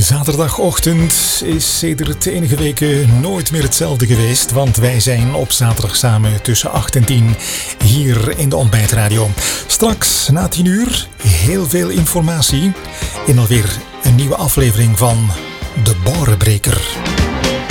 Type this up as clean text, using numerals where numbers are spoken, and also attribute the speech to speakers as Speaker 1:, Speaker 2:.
Speaker 1: Zaterdagochtend is sedert enige weken nooit meer hetzelfde geweest, want wij zijn op zaterdag samen tussen 8 en 10 hier in de Ontbijtradio. Straks na 10 uur heel veel informatie en alweer een nieuwe aflevering van De Borenbreker.